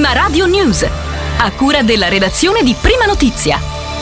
Prima Radio News, a cura della redazione di Prima Notizia.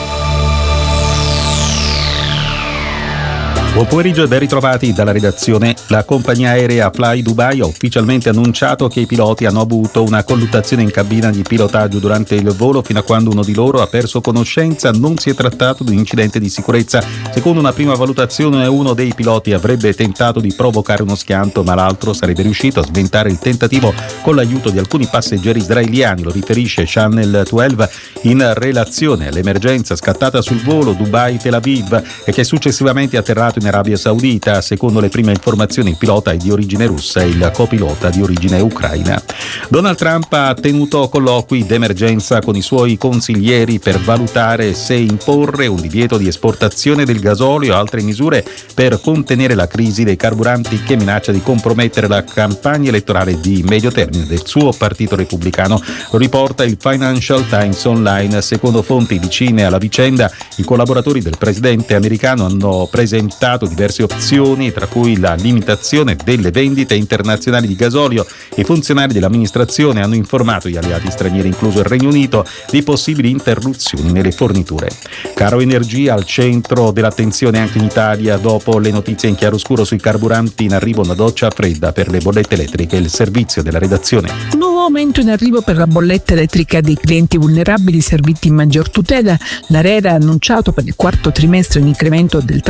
Buon pomeriggio e ben ritrovati dalla redazione. La compagnia aerea Fly Dubai ha ufficialmente annunciato che i piloti hanno avuto una colluttazione in cabina di pilotaggio durante il volo fino a quando uno di loro ha perso conoscenza. Non si è trattato di un incidente di sicurezza. Secondo una prima valutazione, uno dei piloti avrebbe tentato di provocare uno schianto, ma l'altro sarebbe riuscito a sventare il tentativo con l'aiuto di alcuni passeggeri israeliani, lo riferisce Channel 12 in relazione all'emergenza scattata sul volo Dubai-Tel Aviv e che successivamente è atterrato in Arabia Saudita. Secondo le prime informazioni, il pilota è di origine russa e il copilota di origine ucraina. Donald Trump ha tenuto colloqui d'emergenza con i suoi consiglieri per valutare se imporre un divieto di esportazione del gasolio o altre misure per contenere la crisi dei carburanti che minaccia di compromettere la campagna elettorale di medio termine del suo partito repubblicano. Lo riporta il Financial Times Online. Secondo fonti vicine alla vicenda, i collaboratori del presidente americano hanno presentato diverse opzioni, tra cui la limitazione delle vendite internazionali di gasolio. I funzionari dell'amministrazione hanno informato gli alleati stranieri, incluso il Regno Unito, di possibili interruzioni nelle forniture. Caro energia al centro dell'attenzione anche in Italia. Dopo le notizie in chiaroscuro sui carburanti, in arrivo una doccia fredda per le bollette elettriche. Il servizio della redazione. Nuovo aumento in arrivo per la bolletta elettrica dei clienti vulnerabili serviti in maggior tutela. L'ARERA ha annunciato per il quarto trimestre un incremento del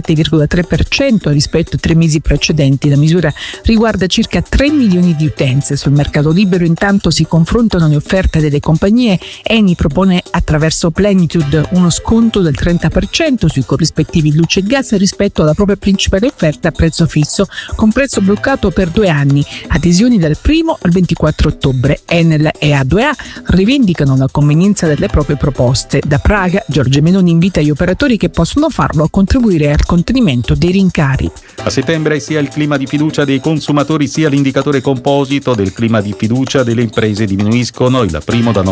37,3% rispetto ai 3 mesi precedenti. La misura riguarda circa 3 milioni di utenze. Sul mercato libero intanto si confrontano le offerte delle compagnie. Eni propone attraverso Plenitude uno sconto del 30% sui corrispettivi luce e gas rispetto alla propria principale offerta a prezzo fisso, con prezzo bloccato per 2 anni, adesioni dal 1 al 24 ottobre. Enel e A2A rivendicano la convenienza delle proprie proposte. Da Praga, Giorgia Meloni invita gli operatori che possono farlo a contribuire al contenimento dei rincari. A settembre sia il clima di fiducia dei consumatori sia l'indicatore composito del clima di fiducia delle imprese diminuiscono, il primo da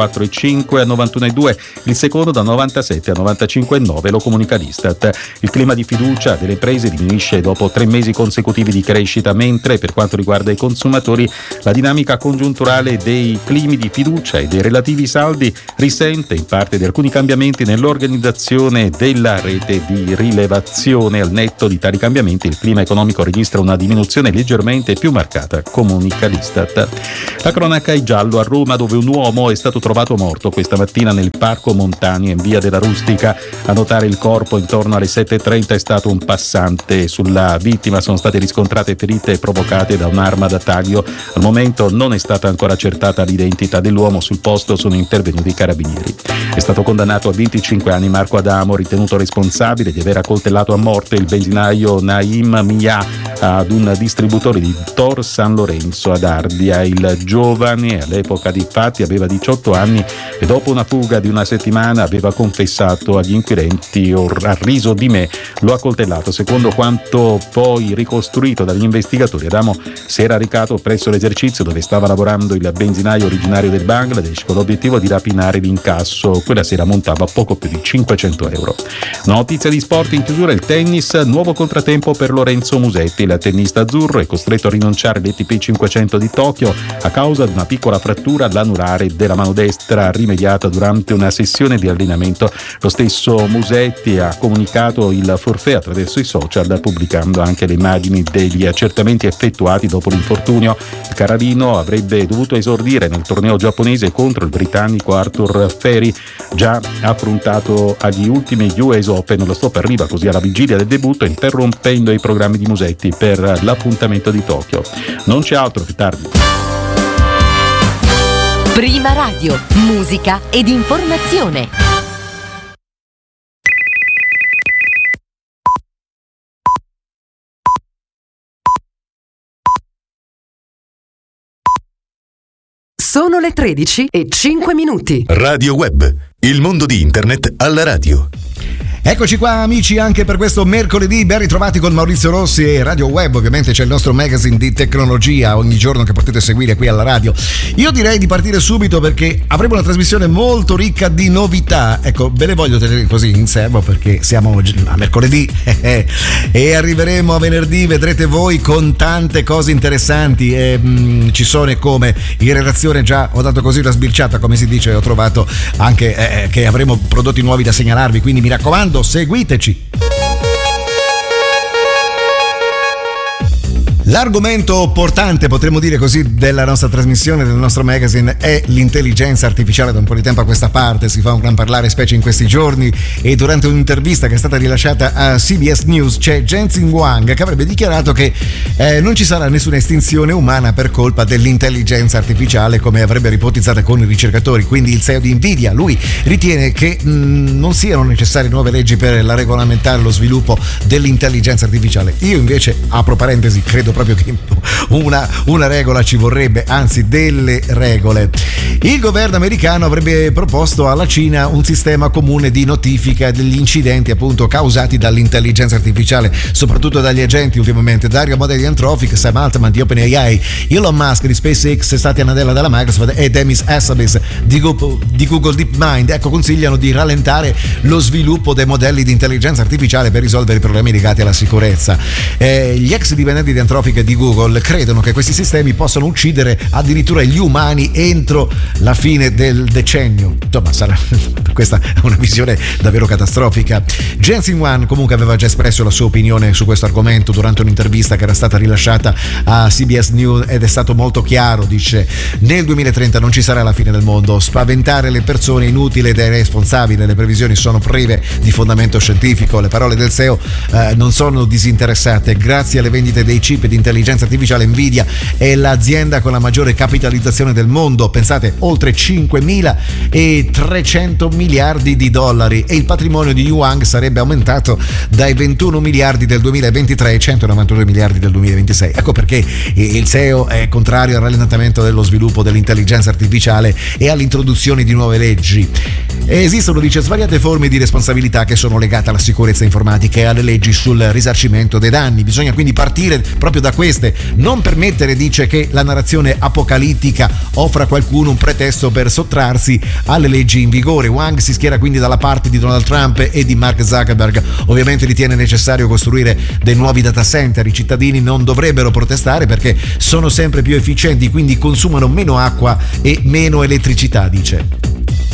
94,5 a 91,2, il secondo da 97 a 95,9, lo comunica l'Istat. Il clima di fiducia delle imprese diminuisce dopo 3 mesi consecutivi di crescita, mentre per quanto riguarda i consumatori la dinamica congiunturale dei climi di fiducia e dei relativi saldi risente in parte di alcuni cambiamenti nell'organizzazione della rete di rilevazione. Al netto di tali cambiamenti, il clima economico registra una diminuzione leggermente più marcata, comunica l'Istat. La cronaca è giallo a Roma, dove un uomo è stato trovato morto questa mattina nel parco Montania in via della Rustica. A notare il corpo intorno alle 7:30 è stato un passante. Sulla vittima sono state riscontrate ferite provocate da un'arma da taglio. Al momento non è stata ancora accertata l'identità dell'uomo. Sul posto sono intervenuti i carabinieri. È stato condannato a 25 anni Marco Adamo, ritenuto responsabile di aver accoltellato a morte il benzinaio Naim Mia ad un distributore di Tor San Lorenzo ad Ardia. Il giovane all'epoca dei fatti aveva 18 anni e dopo una fuga di una settimana aveva confessato agli inquirenti: "Ho riso di me, l'ho accoltellato". Secondo quanto poi ricostruito dagli investigatori, Adamo si era recato presso l'esercizio dove stava lavorando il benzinaio originario del Bangladesh con l'obiettivo di rapinare l'incasso. Quella sera montava poco più di 500 euro. Notizia di sport in chiusura: il tennis, nuovo contrattempo per Lorenzo Musetti. Il tennista azzurro è costretto a rinunciare all'ATP 500 di Tokyo a causa di una piccola frattura all'anulare della mano destra rimediata durante una sessione di allenamento. Lo stesso Musetti ha comunicato il forfait attraverso i social, pubblicando anche le immagini degli accertamenti effettuati dopo l'infortunio. Il carabino avrebbe dovuto esordire nel torneo giapponese contro il britannico Arthur Ferry, già affrontato agli ultimi US Open. Lo stop arriva così alla vigilia del debutto, interrompendo i programmi di Musetti per l'appuntamento di Tokyo. Non c'è altro, più tardi. Prima Radio, musica ed informazione. Sono le 13:05. Radio Web, il mondo di Internet alla radio. Eccoci qua amici anche per questo mercoledì, ben ritrovati con Maurizio Rossi e Radio Web. Ovviamente c'è il nostro magazine di tecnologia ogni giorno che potete seguire qui alla radio. Io direi di partire subito perché avremo una trasmissione molto ricca di novità. Ecco, ve le voglio tenere così in serbo perché siamo a mercoledì e arriveremo a venerdì, vedrete voi, con tante cose interessanti. Ci sono, come in redazione già ho dato così una sbirciata, come si dice, ho trovato anche che avremo prodotti nuovi da segnalarvi, quindi mi raccomando, seguiteci. L'argomento portante, potremmo dire così, della nostra trasmissione, del nostro magazine è l'intelligenza artificiale. Da un po' di tempo a questa parte si fa un gran parlare, specie in questi giorni, e durante un'intervista che è stata rilasciata a CBS News c'è Jensen Huang che avrebbe dichiarato che non ci sarà nessuna estinzione umana per colpa dell'intelligenza artificiale, come avrebbe ipotizzata con i ricercatori. Quindi il CEO di Nvidia, lui ritiene che non siano necessarie nuove leggi per regolamentare lo sviluppo dell'intelligenza artificiale. Io invece, apro parentesi, credo proprio che una regola ci vorrebbe, anzi delle regole. Il governo americano avrebbe proposto alla Cina un sistema comune di notifica degli incidenti appunto causati dall'intelligenza artificiale, soprattutto dagli agenti ultimamente. Dario Amodei di Anthropic, Sam Altman di OpenAI, Elon Musk di SpaceX, Satya Nadella della Microsoft e Demis Hassabis di Google DeepMind, ecco, consigliano di rallentare lo sviluppo dei modelli di intelligenza artificiale per risolvere i problemi legati alla sicurezza. Gli ex dipendenti di Anthropic e di Google credono che questi sistemi possano uccidere addirittura gli umani entro la fine del decennio. Insomma, sarà questa è una visione davvero catastrofica. Jensen Huang comunque aveva già espresso la sua opinione su questo argomento durante un'intervista che era stata rilasciata a CBS News ed è stato molto chiaro. Dice: nel 2030 non ci sarà la fine del mondo, spaventare le persone è inutile ed è irresponsabile, le previsioni sono prive di fondamento scientifico. Le parole del CEO non sono disinteressate. Grazie alle vendite dei chip di intelligenza artificiale, Nvidia è l'azienda con la maggiore capitalizzazione del mondo, pensate, oltre 5.300 miliardi di dollari, e il patrimonio di Huang sarebbe aumentato dai 21 miliardi del 2023 ai 192 miliardi del 2026. Ecco perché il CEO è contrario al rallentamento dello sviluppo dell'intelligenza artificiale e all'introduzione di nuove leggi. Esistono, dice, svariate forme di responsabilità che sono legate alla sicurezza informatica e alle leggi sul risarcimento dei danni. Bisogna quindi partire proprio da queste, non permettere, dice, che la narrazione apocalittica offra a qualcuno un pretesto per sottrarsi alle leggi in vigore. Huang si schiera quindi dalla parte di Donald Trump e di Mark Zuckerberg. Ovviamente ritiene necessario costruire dei nuovi data center. I cittadini non dovrebbero protestare perché sono sempre più efficienti, quindi consumano meno acqua e meno elettricità, dice.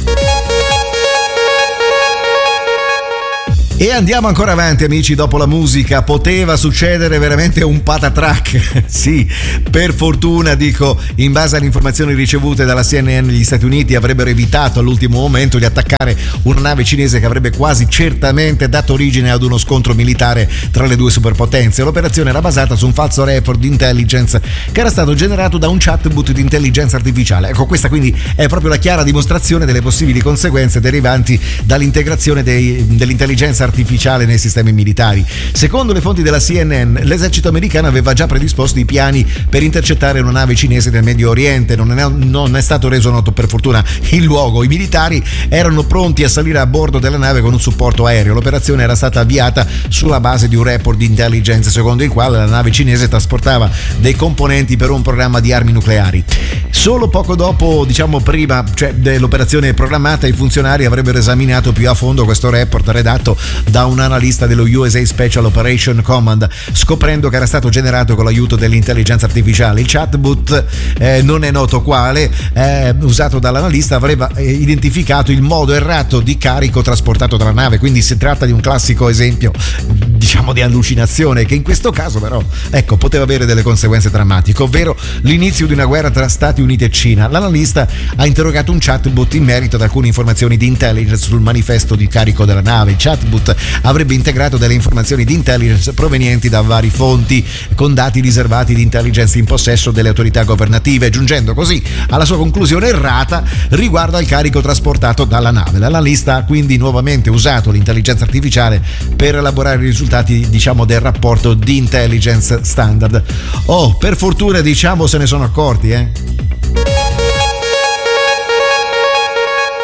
E andiamo ancora avanti, amici, dopo la musica. Poteva succedere veramente un patatrack. Sì, per fortuna, dico, in base alle informazioni ricevute dalla CNN, gli Stati Uniti avrebbero evitato all'ultimo momento di attaccare una nave cinese che avrebbe quasi certamente dato origine ad uno scontro militare tra le due superpotenze. L'operazione era basata su un falso report di intelligence che era stato generato da un chatbot di intelligenza artificiale. Ecco, questa quindi è proprio la chiara dimostrazione delle possibili conseguenze derivanti dall'integrazione dell'intelligenza artificiale nei sistemi militari. Secondo le fonti della CNN, l'esercito americano aveva già predisposto i piani per intercettare una nave cinese nel Medio Oriente. Non è stato reso noto, per fortuna, il luogo. I militari erano pronti a salire a bordo della nave con un supporto aereo. L'operazione era stata avviata sulla base di un report di intelligence secondo il quale la nave cinese trasportava dei componenti per un programma di armi nucleari. Solo poco dopo, diciamo prima, cioè dell'operazione programmata, i funzionari avrebbero esaminato più a fondo questo report redatto da un analista dello USA Special Operation Command, scoprendo che era stato generato con l'aiuto dell'intelligenza artificiale. Il chatbot, non è noto quale, usato dall'analista, avrebbe identificato il modo errato di carico trasportato dalla nave, quindi si tratta di un classico esempio, diciamo, di allucinazione, che in questo caso però, ecco, poteva avere delle conseguenze drammatiche, ovvero l'inizio di una guerra tra Stati Uniti e Cina. L'analista ha interrogato un chatbot in merito ad alcune informazioni di intelligence sul manifesto di carico della nave. Il chatbot avrebbe integrato delle informazioni di intelligence provenienti da vari fonti con dati riservati di intelligence in possesso delle autorità governative, giungendo così alla sua conclusione errata riguardo al carico trasportato dalla nave. L'analista ha quindi nuovamente usato l'intelligenza artificiale per elaborare i risultati, diciamo, del rapporto di intelligence standard. Oh, per fortuna, diciamo, se ne sono accorti,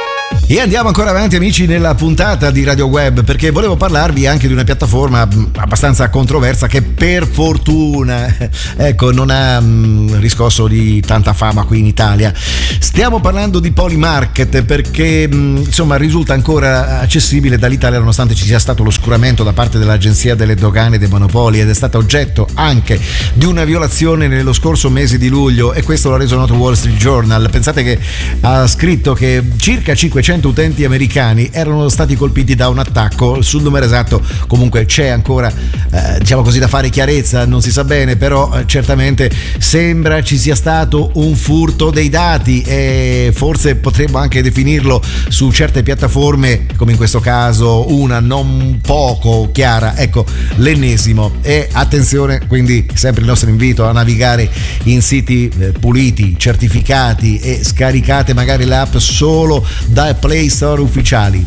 E andiamo ancora avanti, amici, nella puntata di Radio Web, perché volevo parlarvi anche di una piattaforma abbastanza controversa che per fortuna ecco non ha riscosso di tanta fama qui in Italia. Stiamo parlando di Polymarket, perché insomma risulta ancora accessibile dall'Italia nonostante ci sia stato l'oscuramento da parte dell'Agenzia delle Dogane e dei Monopoli, ed è stata oggetto anche di una violazione nello scorso mese di luglio, e questo l'ha reso noto Wall Street Journal. Pensate che ha scritto che circa 500 utenti americani erano stati colpiti da un attacco. Sul numero esatto comunque c'è ancora diciamo così da fare chiarezza, non si sa bene, però certamente sembra ci sia stato un furto dei dati, e forse potremmo anche definirlo su certe piattaforme, come in questo caso una non poco chiara, ecco, l'ennesimo. E attenzione, quindi sempre il nostro invito a navigare in siti puliti, certificati, e scaricate magari l'app solo da Play Store ufficiali.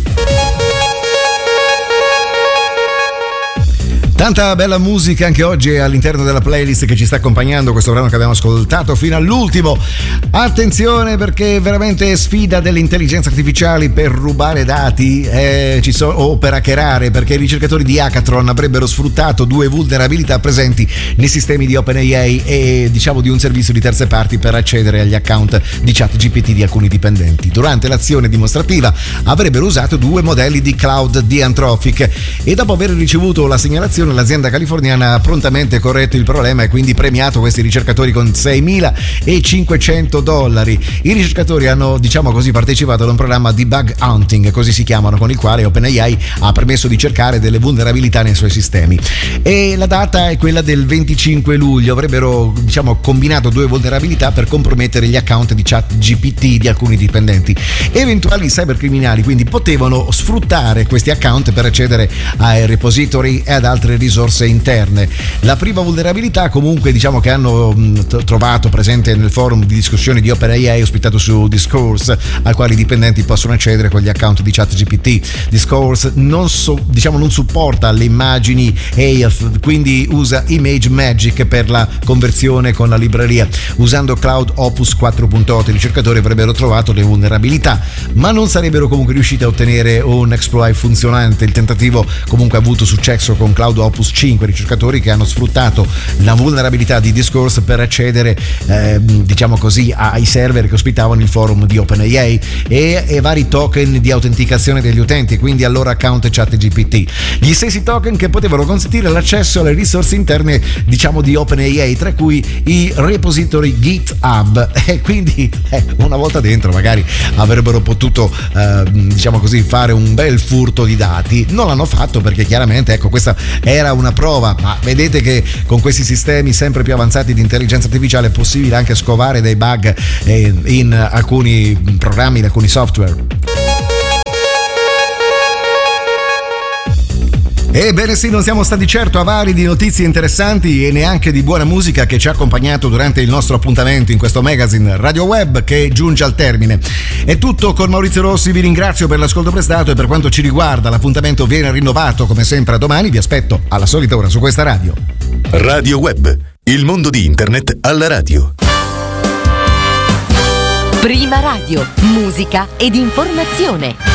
Tanta bella musica anche oggi all'interno della playlist che ci sta accompagnando, questo brano che abbiamo ascoltato fino all'ultimo. Attenzione, perché veramente sfida delle intelligenze artificiali per rubare dati o per hackerare, perché i ricercatori di Hackathon avrebbero sfruttato 2 vulnerabilità presenti nei sistemi di OpenAI e diciamo di un servizio di terze parti per accedere agli account di ChatGPT di alcuni dipendenti. Durante l'azione dimostrativa avrebbero usato 2 modelli di cloud di Anthropic, e dopo aver ricevuto la segnalazione l'azienda californiana ha prontamente corretto il problema e quindi premiato questi ricercatori con $6.500. I ricercatori hanno, diciamo così, partecipato ad un programma di bug hunting, così si chiamano, con il quale OpenAI ha permesso di cercare delle vulnerabilità nei suoi sistemi. E la data è quella del 25 luglio. Avrebbero, diciamo, combinato 2 vulnerabilità per compromettere gli account di ChatGPT di alcuni dipendenti. Eventuali cybercriminali quindi potevano sfruttare questi account per accedere ai repository e ad altre risorse interne. La prima vulnerabilità comunque diciamo che hanno trovato presente nel forum di discussione di OpenAI ospitato su Discourse, al quale i dipendenti possono accedere con gli account di ChatGPT. Discourse non supporta le immagini AF, quindi usa Image Magic per la conversione con la libreria. Usando Cloud Opus 4.8 i ricercatori avrebbero trovato le vulnerabilità, ma non sarebbero comunque riusciti a ottenere un exploit funzionante. Il tentativo comunque ha avuto successo con Cloud Opus 5, ricercatori che hanno sfruttato la vulnerabilità di Discourse per accedere diciamo così ai server che ospitavano il forum di OpenAI e vari token di autenticazione degli utenti, quindi al loro account ChatGPT. Gli stessi token che potevano consentire l'accesso alle risorse interne diciamo di OpenAI, tra cui i repository GitHub, e quindi una volta dentro magari avrebbero potuto diciamo così fare un bel furto di dati. Non l'hanno fatto perché chiaramente ecco questa era una prova, ma vedete che con questi sistemi sempre più avanzati di intelligenza artificiale è possibile anche scovare dei bug in alcuni programmi, in alcuni software. Ebbene sì, non siamo stati certo avari di notizie interessanti e neanche di buona musica che ci ha accompagnato durante il nostro appuntamento in questo magazine Radio Web che giunge al termine. È tutto con Maurizio Rossi, vi ringrazio per l'ascolto prestato e per quanto ci riguarda l'appuntamento viene rinnovato come sempre a domani, vi aspetto alla solita ora su questa radio. Radio Web, il mondo di internet alla radio. Prima radio, musica ed informazione.